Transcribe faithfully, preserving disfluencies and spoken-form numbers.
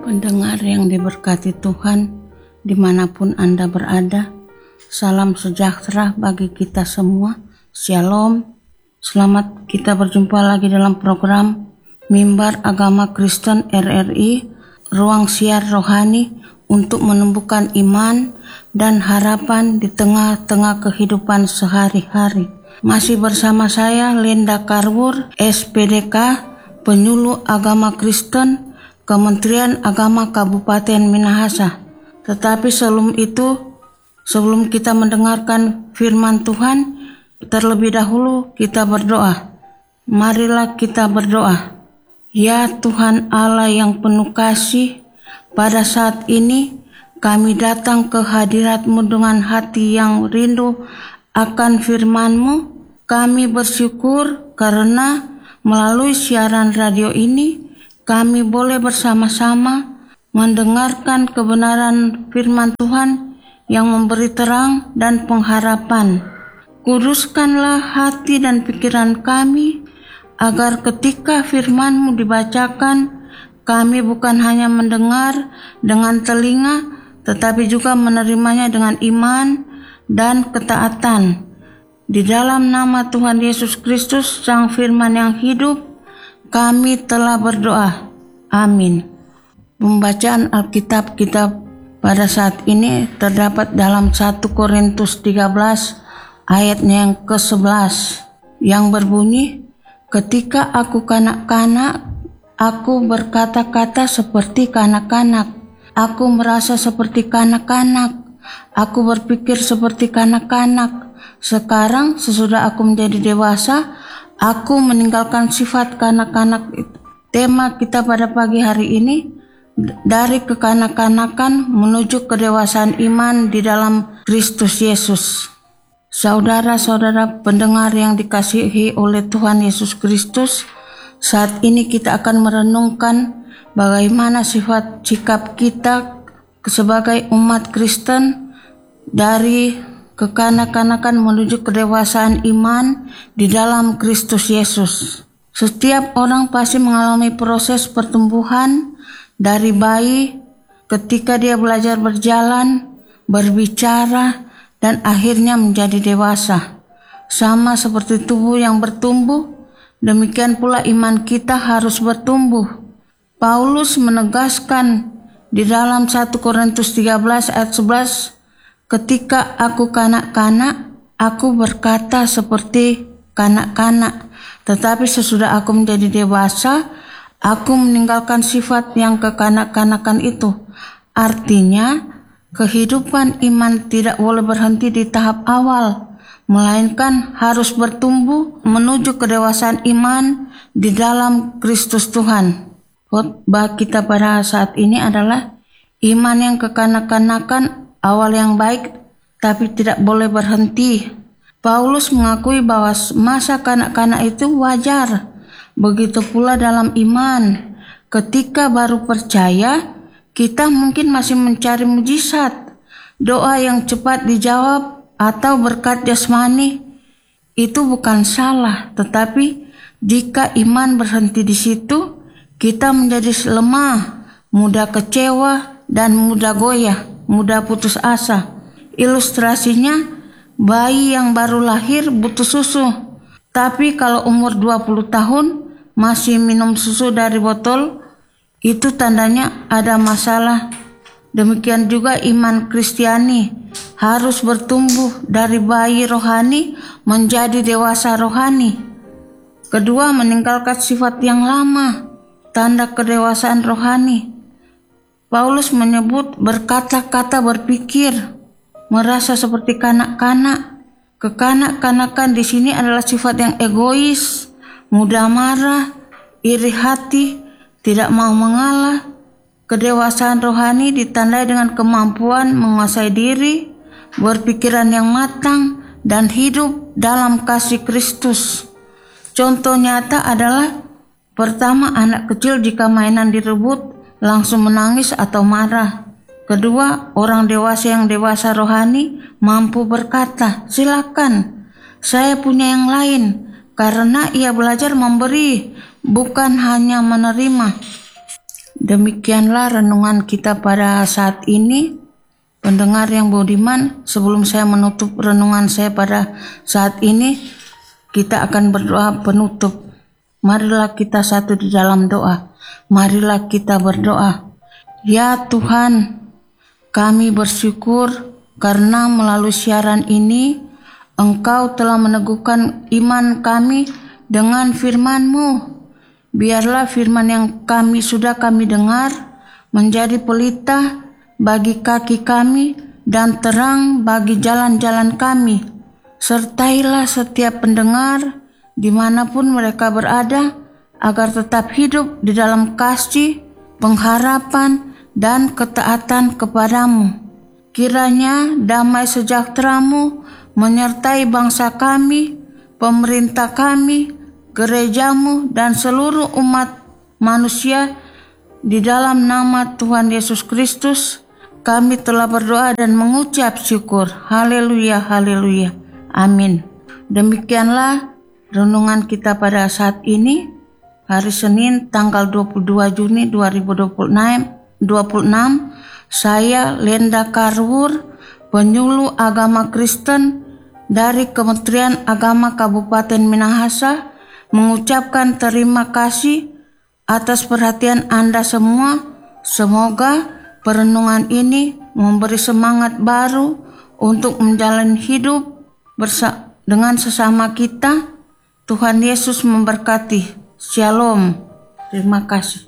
Pendengar yang diberkati Tuhan, dimanapun Anda berada, salam sejahtera bagi kita semua. Shalom. Selamat kita berjumpa lagi dalam program Mimbar Agama Kristen R R I, ruang siar rohani untuk menumbuhkan iman dan harapan di tengah-tengah kehidupan sehari-hari. Masih bersama saya Linda Karwur, S P D K, Penyuluh Agama Kristen, Kementerian Agama Kabupaten Minahasa. Tetapi sebelum itu, sebelum kita mendengarkan firman Tuhan, terlebih dahulu kita berdoa. Marilah kita berdoa. Ya Tuhan Allah yang penuh kasih, pada saat ini kami datang ke hadirat-Mu dengan hati yang rindu akan firman-Mu. Kami bersyukur karena melalui siaran radio ini kami boleh bersama-sama mendengarkan kebenaran firman Tuhan yang memberi terang dan pengharapan. Kuduskanlah hati dan pikiran kami, agar ketika firman-Mu dibacakan, kami bukan hanya mendengar dengan telinga, tetapi juga menerimanya dengan iman dan ketaatan. Di dalam nama Tuhan Yesus Kristus, Sang Firman yang hidup, kami telah berdoa. Amin. Pembacaan Alkitab kita pada saat ini terdapat dalam satu Korintus tiga belas ayatnya yang ke sebelas yang berbunyi, ketika aku kanak-kanak, aku berkata-kata seperti kanak-kanak, aku merasa seperti kanak-kanak, aku berpikir seperti kanak-kanak. Sekarang sesudah aku menjadi dewasa, aku meninggalkan sifat kanak-kanak itu. Tema kita pada pagi hari ini, dari kekanak-kanakan menuju kedewasaan iman di dalam Kristus Yesus. Saudara-saudara pendengar yang dikasihi oleh Tuhan Yesus Kristus, saat ini kita akan merenungkan bagaimana sifat sikap kita sebagai umat Kristen dari kekanak-kanakan menuju kedewasaan iman di dalam Kristus Yesus. Setiap orang pasti mengalami proses pertumbuhan dari bayi ketika dia belajar berjalan, berbicara, dan akhirnya menjadi dewasa. Sama seperti tubuh yang bertumbuh, demikian pula iman kita harus bertumbuh. Paulus menegaskan di dalam satu Korintus tiga belas ayat sebelas, ketika aku kanak-kanak, aku berkata seperti kanak-kanak. Tetapi sesudah aku menjadi dewasa, aku meninggalkan sifat yang kekanak-kanakan itu. Artinya, kehidupan iman tidak boleh berhenti di tahap awal, melainkan harus bertumbuh menuju kedewasaan iman di dalam Kristus Tuhan. Khotbah kita pada saat ini adalah iman yang kekanak-kanakan, awal yang baik, tapi tidak boleh berhenti. Paulus mengakui bahwa masa kanak-kanak itu wajar. Begitu pula dalam iman. Ketika baru percaya, kita mungkin masih mencari mujizat, doa yang cepat dijawab, atau berkat jasmani. Itu bukan salah, tetapi jika iman berhenti di situ, kita menjadi lemah, mudah kecewa, dan mudah goyah, mudah putus asa. Ilustrasinya, bayi yang baru lahir butuh susu, tapi kalau umur dua puluh tahun masih minum susu dari botol, itu tandanya ada masalah. Demikian juga iman Kristiani harus bertumbuh dari bayi rohani menjadi dewasa rohani. Kedua, meninggalkan sifat yang lama, tanda kedewasaan rohani. Paulus menyebut berkata-kata, berpikir, merasa seperti kanak-kanak. Kekanak-kanakan di sini adalah sifat yang egois, mudah marah, iri hati, tidak mau mengalah. Kedewasaan rohani ditandai dengan kemampuan menguasai diri, berpikiran yang matang, dan hidup dalam kasih Kristus. Contoh nyata adalah, pertama, anak kecil jika mainan direbut langsung menangis atau marah. Kedua, orang dewasa yang dewasa rohani mampu berkata, silakan, saya punya yang lain, karena ia belajar memberi, bukan hanya menerima. Demikianlah renungan kita pada saat ini. Pendengar yang budiman, sebelum saya menutup renungan saya pada saat ini, kita akan berdoa penutup. Marilah kita satu di dalam doa. Marilah kita berdoa. Ya Tuhan, kami bersyukur karena melalui siaran ini Engkau telah meneguhkan iman kami dengan firman-Mu. Biarlah firman yang kami sudah kami dengar menjadi pelita bagi kaki kami dan terang bagi jalan-jalan kami. Sertailah setiap pendengar dimanapun mereka berada, agar tetap hidup di dalam kasih, pengharapan, dan ketaatan kepadamu. Kiranya damai sejahtera-Mu menyertai bangsa kami, pemerintah kami, gereja-Mu, dan seluruh umat manusia. Di dalam nama Tuhan Yesus Kristus, kami telah berdoa dan mengucap syukur. Haleluya, haleluya. Amin. Demikianlah renungan kita pada saat ini, hari Senin tanggal dua puluh dua Juni dua ribu dua puluh enam. Saya Lenda Karwur, penyuluh agama Kristen dari Kementerian Agama Kabupaten Minahasa, mengucapkan terima kasih atas perhatian Anda semua. Semoga perenungan ini memberi semangat baru untuk menjalani hidup bersama dengan sesama kita. Tuhan Yesus memberkati. Shalom. Terima kasih.